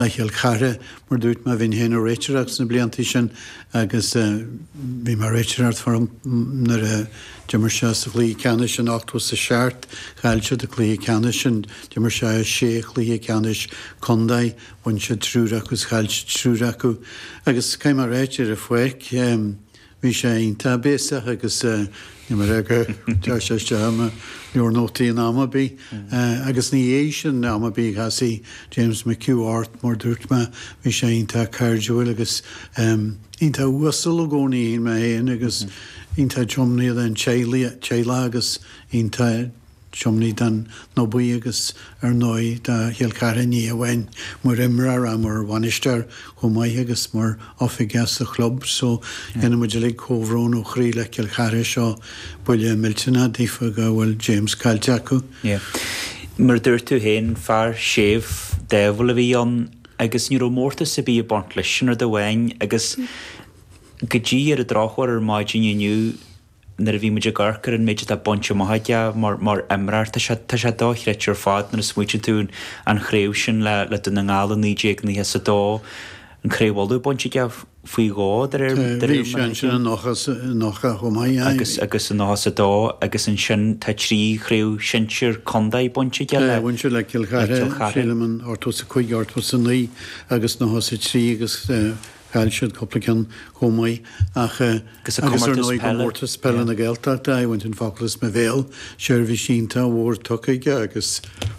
Hiel Carre, mar dúirt ma bhín héanú réiteach na bliantí sin agus bhí mar réiteart form nar Dimmer se sa clí ceannis an 8 sa seart, chailse de clí ceannis an Dimmer se sé clí ceannis condaid, bhain se trúraachus chailse trúraachú. Agus caiim mar réitir a foiic, bhí sé onanta béasach agus mar aige te sé ama leor nótaí an Amabí. Agus ní é sin Amabí hasí James McHugh mar dúirt me bhí sé onanta cairdiúil agus onanta uasal a gcónaí me héan agus Inta chomni den Cheila agus inta chomni den Nobuí agus noi da Hiel Carre ní a bhain mar imrar a mar wanistar chumai agus mar offigas a club so enna muidir cóhrón ó chríle Hiel Carre seo buile miltena dífa go bhfuil James Caljacu. Mar dúirtú héin fear séf devil a bhí an agus ní mórta sa bí a bont leisin ar do bhain agus Gydí ar y drochwar ar maidin iniu nar a bhí muidir garcar an méid a bontio mahaidea mar emrar ta sé dóch reit ar fad nar a smúte tún an chréw sin le dyn yng ngála ní déag ní hesa dó an chréwolú bontio geaf fwy gód ar Bhí sin an nocha chumai agus an nóhas a dó agus an sin ta trí chréw sintir condaid bontio geaf bhain se le Hiel Carre sílaman ortós a chuig ortós a ní agus nóhas a trí agus Halshed Coplican Homai ach Mortis Pellen a Geltach I went in Focus Mavel Shervi Shinta War Tucka agus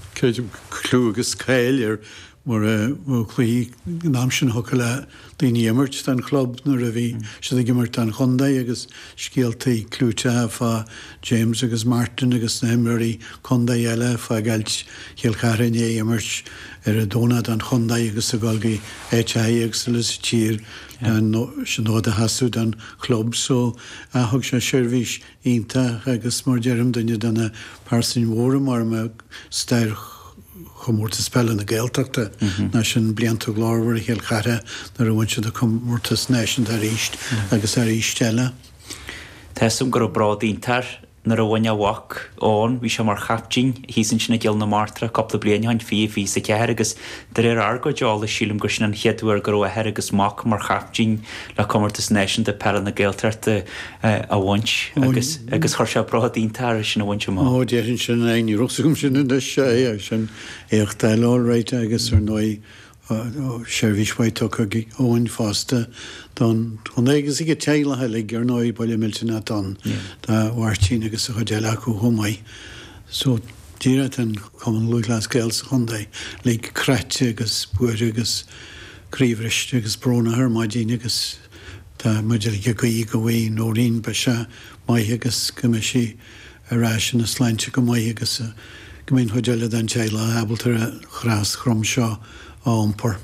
Klugus Kail mar clí námsin hocaile daoine immert an club na a bhí si gimmert an Chondaid agus scialtaí clúte fá James agus Martin agus na himraí Chondaid eile fá gailt Hiel Carre ní immert ar a dónad an Chondaid agus a gáilgaí HI agus lis tír sin nód a hasú an club so a thug sé seirbhís ionta agus mar dearm duine dana pásin mhóra mar me stair chomórtas pelle na Gaeltachta na sin blianta glárhar Hiel Carre nar a bhaintse de chomórtas nation ar ríist agus ar ríistelle. Tásum gur bradíntar nar a bhaine bhach ón bhí sé mar chaptín hísann sinna gil na Martra coppla bliana hain fi sa ceir agus dar argo deála sílim go sin an cheadúar gur heir agus mac mar chaptín le comórtas nation de pelle na Gaeltachta a bhaint agus chuir sé bradíntar sin a bhaintse má. Ó déirn sin aon rosagum sin in sé sin éochtail áráite agus ar nói seirbhíshaid tucha óin fásta don agus i go téilethe le ar nói baile miltena don dá bhhairtín agus a chudeile acu thumaid. So díire an cuman luiglas gail sa Chondaid le creite agus buair agus críomhreiste agus brona ar maidín agus tá muidir go bhí nóín be se maithe agus go sí ará sin na sláinte go maithe agus go mbeon chudeile den téile abaltar a chrás chrom seo ámpar.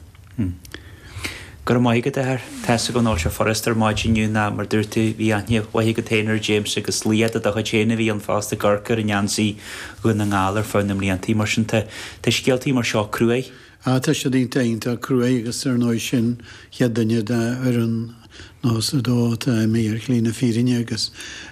Gur maigad ar teasa go náir se forrestar maidinú na mar dúirtu bhí aithne waithí go téanaar James agus líad a chu chéna bhí an fásta garcar in ansaí go na ngálar fáin am líontí mar sin tá scialtaí mar seo cruaí. Tá sé dínta onanta cruaí agus ar nói sin cheadaine ar an nás a dó mé ar chlína fírinne agus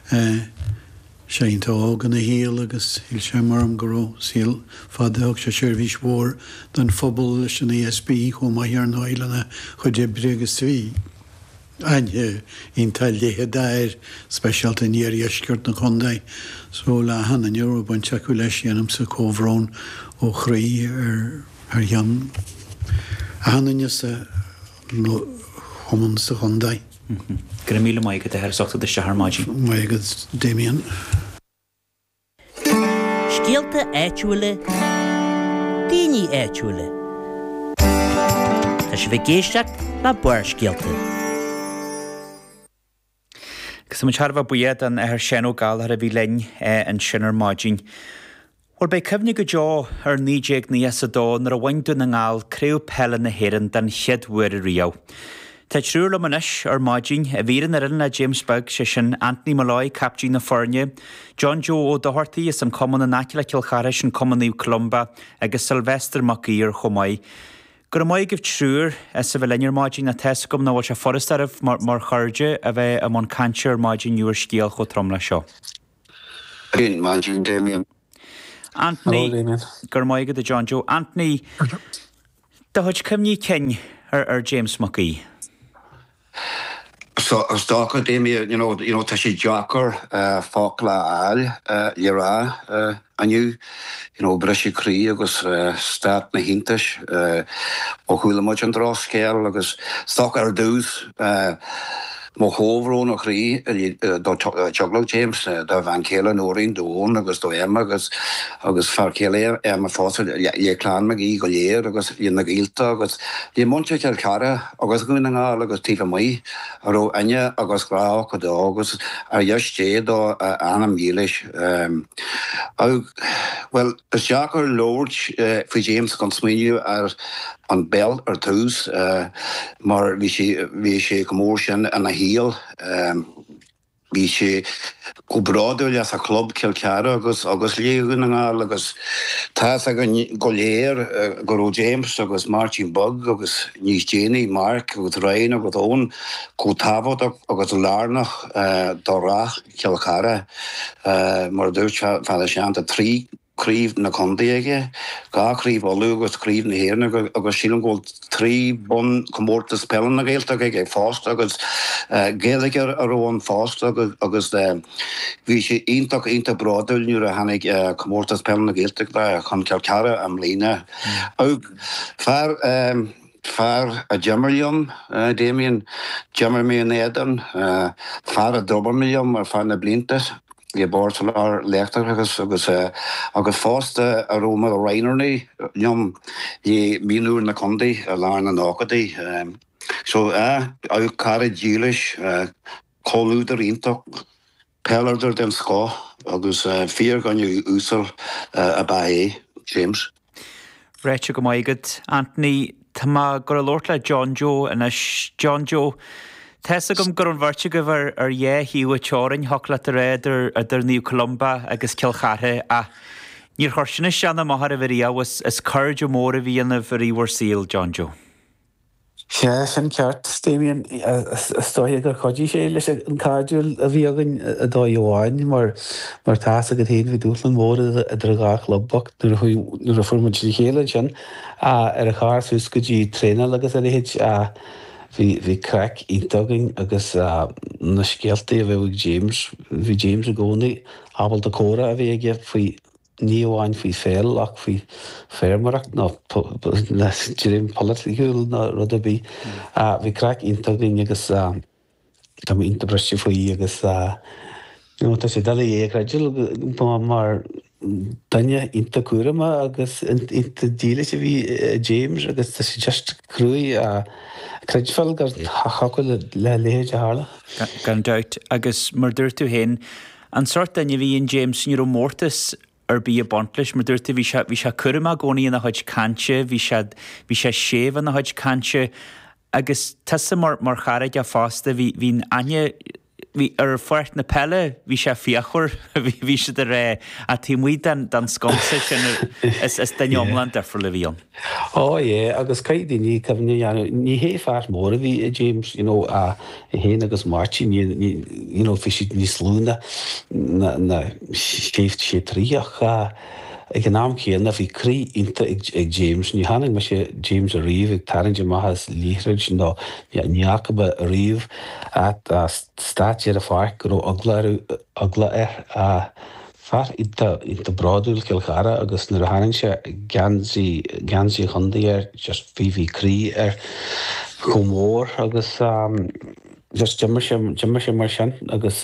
sénta ágan na híal agus hil sé marm goró síl fadaach sé seirbhís mhór den phobal leis an ESB chu mai ar náilena chu débre agus tví. Aine ionta léthe dair speisialta níor eisceart na Chondaid so le hana neor baint acu leis dhéanam sa cóhrón ó chraí ar dhean hanaine sa choman sa Chondaid. Gur míle maigad ar soachta de sehar maidin. Maigad Damien. Scialta éitiúile, daoine éitiúile. Tá sé bheith géisteach le buair scialta. Gus am tearbh buiad an ar sin ó gáil ar a bhí lein an sinar maidin. Or bei cefni go jo ar níéag ní a dó nar a bhaintú na ngáil créw pelle na héan den cheadhuiir a riau. Tá trúr le manis ar maidin a bhíran ar na James Bugg sé sin Anthony Malloy captí na Forne, John Joe ó Doherty is an common na Nacila Kilcara sin commonú Columba agus Sylvester McGee ar chomaid. Gur mai gibh trúr sa bheith lear maidin na test gom na bhil se forrestarh mar chuirde a bheith am an cantir maidin nuair scéal chu tromla seo. Maidin Damien. Anthony, gur maigad a John Joe. Anthony, Tá chuid cumní cin ar James McGee. So stock Demi, tashi Jocker, Falkla Al, Yara, anu, Brishi Cree, agus Stat na Hintish, O'Hula much and draw scale, agus stock Arduz, Mohovro no Cree, Chocolate James, da Van Kela Norin, do agus do Emma, agus Farkele, Emma Fossil, Clan McGee, Golier, agus Gilta, agus Monte Calcara, agus Gunanga, agus Tifa Mai, Aro Anya, agus Grau, agus Yash Jade, or Anna Milish. Well, the Jacker Lord for James Consminu are on Bell or Toos, maar wie she commotion and a heel, wie she go broadway as a club Kilcara, agus Legunanga, agus Tasagan Golier, Goro James, agus Martin Bug, agus Nis Jenny, Mark, agus Ryan, agus Owen, go Tavot, agus Larnach, Dora, Kilcara, Mordurcha, Falashanta, 3 Creve na Condiege, Ga Creve Olugus, Creve na Herne, agus Shilling Gold 3 Bon Comortus Pellen Gaeltag, Fast, agus Gaeliger Aron Fast, agus we she Intak Inta Brodel, Nura Hanig Comortus Pellen Gaeltag, Con Calcara, Amlina. Far a Jammerlium, Damien, Jammermian Eden, far a Dobermilium, or far na Blintes. Je Barcelar lechter agus fásta a Roma a Reinerni, jom je minúr na Condi, a Larna Nocadi. So au cara Jewish, Coluder Intok, Pellerder den Ska, agus fear gan you usel a Bae, James. Réite go maigad, Anthony, tá gur a lortla John Joe and John Joe. Tessa gom gur an bharte go bhar ar hiú a teorainn hocla a réad ar New Columba agus Kilchartha a níor chorsinna seanna mahar a bhí agus is curd o mór a bhí anna bhí war síl, John Joe. Sin ceart, Damien, stoithe gur chodí sé leis an cardúil a bhí agan a dó Joáin, mar tás a go héad bhí dúslan mór a dragá clubbach nuair a formid chéile sin ar a chár fús go dtí tréna agus a réid a vi crack intagin agus na skelti a James a goni abal da cora a vi fi níháin fi fel ach fi fermarach na jirim political na rudabi vi crack intagin agus tam interbresti fi agus ta sé dal grajil mar Tanya intacurama agus intadile se vi James agus ta sé just crui Credfell gur hachakul le léid a hála? Gan doubt, agus mar dúirtú hen, an sort daine bhí in James ní mórtas ar bí a bontlis, mar dúirtú bhí se curma gcónaí na haid cantse, bhí se séh na haid cantse, agus tasa mar charaid a fásta bhín aine Bhí ar fuirt na pelle, bhí sé fiachur, bhí sé ré a tímí dan scomsa sin is daine omlan defra le bhíon. É, agus cai daoine cefne ní hé fear mór a bhí James, a héana agus Martin, fi siad níos lúna na scéft sé tríach ag an am chéanna bhí crí inta ag James, ní hannig me sé James a riomh ag taringe maithas líthrid nó neachaba a riomh at stáit a fáic gur agla a far inta bradúil Kilcara agus nuair a haning se gansaí chundaí just bhí crí chomór agus just jimmer sé mar sin agus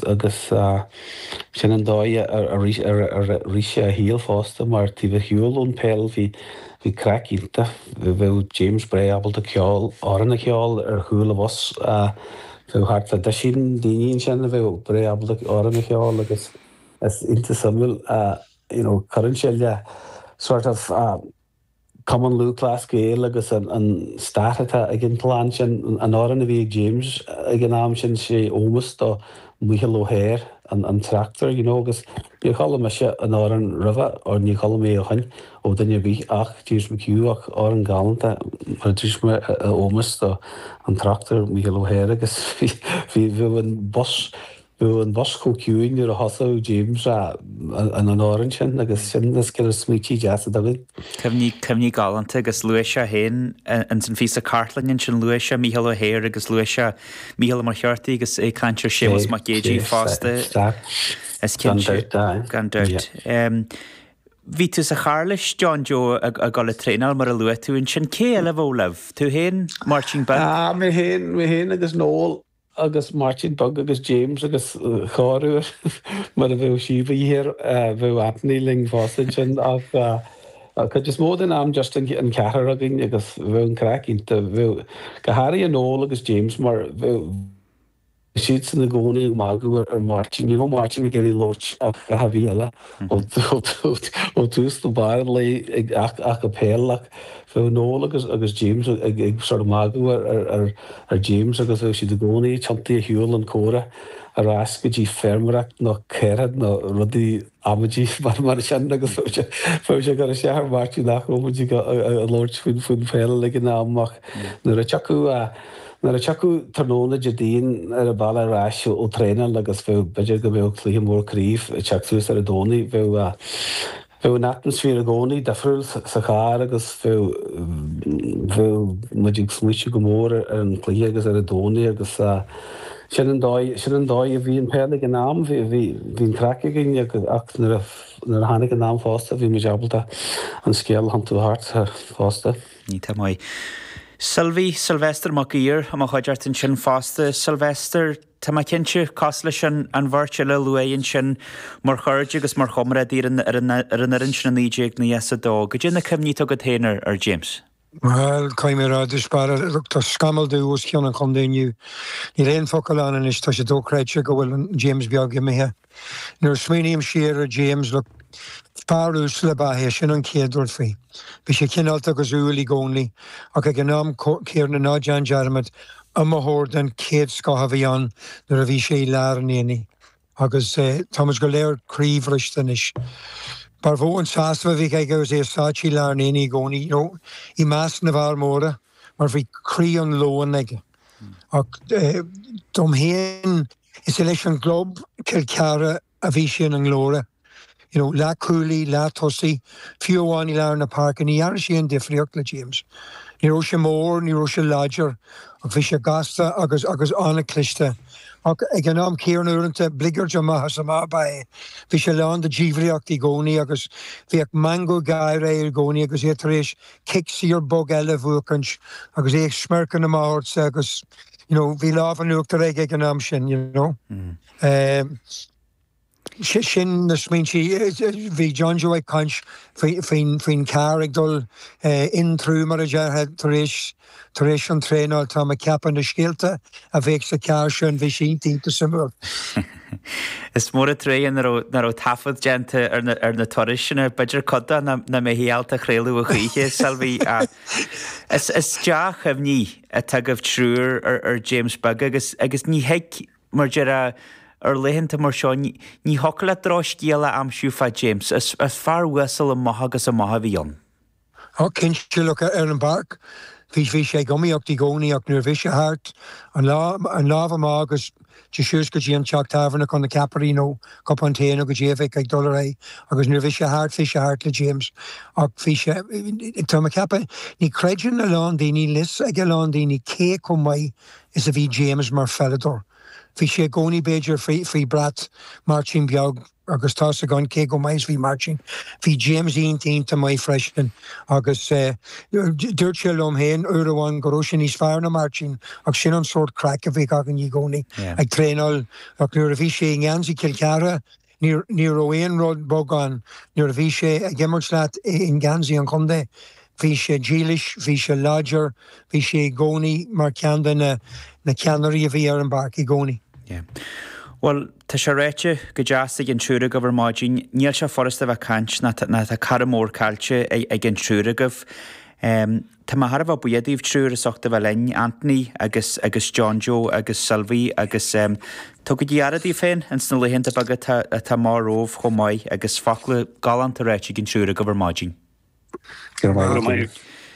sin an dáide ar ríise a híal fásta mar tí bheith hiúlún peil hí crack ínta bheith James Bray abal a ceáil áran a ceáil ar chuúla bhos bheith hart a sin daoíonn sin a bheith Bray abal áran a ceáil agus is ínta samúil chuann sé le sort of common law class scale agus an startata ag an plán sin an áran a bhí James ag an am sin sé ómas do Michael O'Hare an tractor, agus ní chola me se an áran rih ó ní chola mé chain ó daine bhí ach James McHugh ach áran galanta mar dúis me ómas do an tractor Michael O'Hare agus bhí an bus an bosco cúin ar a hosa James an orange agus sin na skill smítí jazz David. Cymní galanta agus Luisa hen an san fís a cartlainn sin Luisa Míhall O'Hare agus Luisa Míhall mar Cheartaí agus é cantir Seamus McGagey fásta is cinse gan dúirt. Bhí tú sa charlis John Joe a gála tréinál mar a luath tú in sin céile bhólabh tú hen marching band? mé hen agus Noel agus Martin Bug agus James agus choú mar a bheith siomh hir bheith apníling fásta sin ach just mód an am just an cethar agin agus bheith an cracínta bheith go Harry an Noel agus James mar bheith siad san na gcónaí mágu ar Martin ní Martin géirí loch ach a bhíala ó tús do bar le ach a péach bheith Noel agus James ag sort of mágu ar James agus bheith si do gcónaí chantaí a hiúil an córa ar asca dí fermracht nó ceirad nó rudí amadí mar sin agus fáise gar a seaar Martin nach ómadí a Lord fún féile le an amach nuair a teacu tarnóna Jadín ar a balla ráis ó tréinál agus bheith beidir go bheith clí mór críomh teachús ar a dónaí bheith an atmosfér a gcónaí defriúil sa char agus bheith muidig smúise go mór ar an clí agus ar a dónaí agus sin an dóid a bhí an péirnig an nám hín crackigh ach nar a hánig an nám fásta bhí muideabalta an scéal hantu hart fásta. Ní tá mai. Sylvester McGear am a chuideart an sin fásta. Sylvester, tá mai cinse cos leis an bhairteile luaonn sin mar chuirde agus mar chomra dí ar an arin sin na níéag na dó. Go dtí na cymní go téanaar ar James? Well, cai mé rád is bara tá scamal dú os ceanna chun déniu. Ní réon focail an is tá sé dócréite go bhfuil an James beag imithe. Nuair smíníam siar a James le párús le bathe sin an céadúir faoi. Bhí sé cinálta agus úlaí gcónaí ach ag an nám céar na náideán dearmad amthór den céad scotha bhí an nuair a bhí sé lear an éanaí. Agus támas go léir críomhristan is. Bar bhó an sásta bhí agus é sátí lear an éanaí gcónaí í meas na bhar móra mar bhí crí an lóan aige. Ach dom héan is leis an glob Kilcara a bhí sin an glóra. Le cúlaí, le tosaí, fiúháin lear na park a ní ar sé an difriocht le James. Ní ró sé mór, ní ró sé láidir, ach bhí sé gasta agus anna cliste. Ach ag an am céar nuairnta bligar de maithe sa má ba. Bhí sé leán de díomhríocht í gcónaí agus bhí ag mango gair ar gcónaí agus é tar éis kicsaí ar bog eile bhuacans agus é smircan na máirt agus bhí láh an nuachtar ag an am sin, sin na smintí bhí John Joe ag cant faoin car ag dul intrú mar a dearthe tar éis an tréinál tá a ceapan na scéalta a bhéh sa car sin bhí sin tínta samú. Is mór a tréin nar ó tafad gente ar na toris sinna beidir coda na méhéalta chréilú a chuige Sylvie is deach a bhní a tagah trúr ar James Bug agus ní heic mar dear ar léhananta mar seo ní hoca le droscíala am siúfa James is fear whistle a maithe agus a maithe bhí an. Cinse le ar an barc hí sé gomíocht í gcónaí ach nuair bhí sé thart an lábh má agus te siús go dtí an teach tahanna chun na Caparí nó Copantéana go déobh ag dul ré agus nuair bhí sé thart le James ach bhí sé tá Capa ní creidir na lán daoine lis ag a lán daoine cé chun maiid is a bhí James mar fellador. Bhí sé gcónaí Beiidir faoi brat Martin beag agus tá a gan cé go mais bhí Martin. Bhí James iontaonnta mai freisin agus dúirt sé lom héin uairháin go raibh sin níos fearr na Martin ach sin an sort crack a bhí agan ní gcónaí ag tréinál ach nuair a bhí sé ngeansaí Kilcara ní raibh éon rud bogan nuair a bhí sé ag gimmert leat in Gansaí an Condé. Bhí sé dílis, bhí sé láidir, bhí sé gcónaí mar ceanda na ceannarí a bhí ar an barc i gcónaí. Well, tá sé réite go deasta an trúra go bhar máidín, níl se forrasta bheith cant na tá cara mór cailte ag an trúra goh. Tá mar Harbh buiadíh trúr soachta bheith lein Anthony agus John Joe agus Sylvie agus tu go dhearadí féin an sna léhananta bagad tá márómh chomáid agus fachla galanta réite gin trúra go bhar máidín.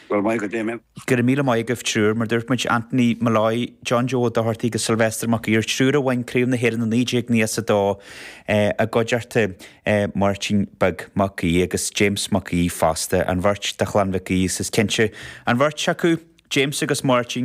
Well, mai go déime. Gur míle mai goh trúr, mar dúirtmuid Anthony Malloy, John Joe Doherty go Sylvester Mac ír trúr a bhain críom na héan na níéag níos a dó a godearta Martin Bug Mací agus James Mací fásta an bhirt de chlanmhaí is cinse an bhirt seacu James agus Martin